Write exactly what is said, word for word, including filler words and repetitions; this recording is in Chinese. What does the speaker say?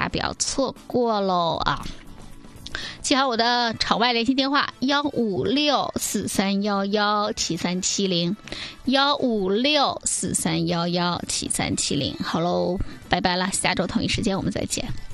家不要错过喽啊！记好我的场外联系电话：幺五六四三幺幺七三七零，幺五六四三幺幺七三七零。好喽，拜拜了，下周同一时间我们再见。